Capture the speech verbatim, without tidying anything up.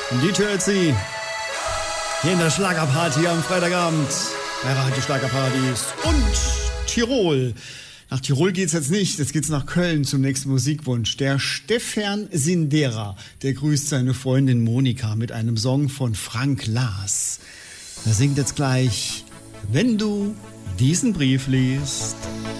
Und die hört sie hier in der Schlagerparty am Freitagabend bei Radio Schlagerpartys und Tirol. Nach Tirol geht's jetzt nicht, jetzt geht's nach Köln zum nächsten Musikwunsch. Der Stefan Sindera, der grüßt seine Freundin Monika mit einem Song von Frank Lars. Er singt jetzt gleich, wenn du diesen Brief liest.